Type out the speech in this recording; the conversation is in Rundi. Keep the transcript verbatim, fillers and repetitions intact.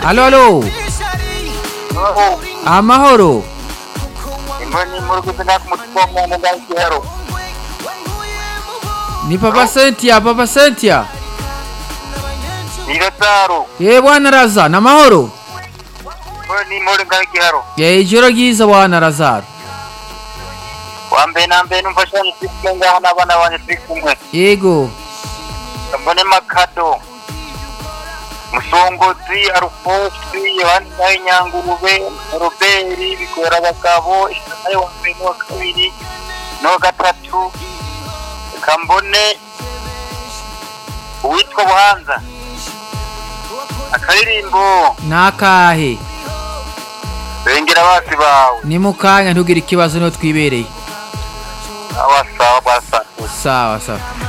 Aló, aló. Amahoro. Imani muruguze nakumutwa mu ngakero. Ni Papa Sentia, Papa Sentia. Irataro. Ye bwana Raza, na mahoro. Ni muri ngakero. Ye ijoro ryiza bwana Razaro. Wambe nambe numfasha nisikenga hana bana bane twikumwe. Yego. Mbone makado. Musongozi arufosi yohani nayo nyangurube roberi bikora abagabo nayo wa mbere wa kabiri no gatatu kambone uwitwa Buhanza akaririmbo Nakahe. Bengera basi bawe Ni mukanya ntugira ikibazo no twibereye. awasawa basa Sawa sawa.